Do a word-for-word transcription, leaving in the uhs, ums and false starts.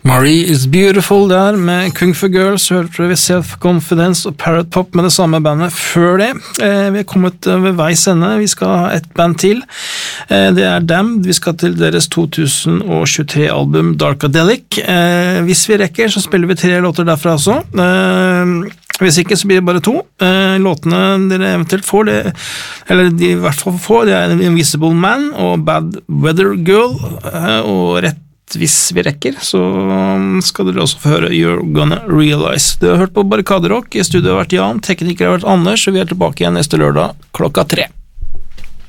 Marie is Beautiful der med Kung Fu Girls, hørte vi Self-Confidence og Parrot Pop med det samme bandet før det. Eh, vi er kommet ved veis ende, vi skal ha et band til. Eh, det er Damned, vi skal til deres to tusen tjuetre-album Darkadelic. Eh, hvis vi rekker, så spiller vi tre låter derfra også. Eh, hvis ikke, så blir det bare to. Eh, låtene dere eventuelt får, det, eller de i hvert fall får, det er Invisible Man og Bad Weather Girl, eh, og rett hvis vi rekker, så skal dere også få høre You're Gonna Realize. Du har hørt på Barrikaderock, i studio har vært Jan, tekniker har vært Anders, og vi er tilbake igjen neste lørdag klokka tre.